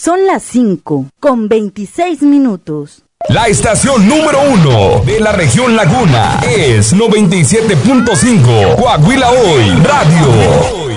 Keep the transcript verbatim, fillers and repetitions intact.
Son las cinco con veintiséis minutos. La estación número uno de la región Laguna es noventa y siete punto cinco Coahuila Hoy Radio.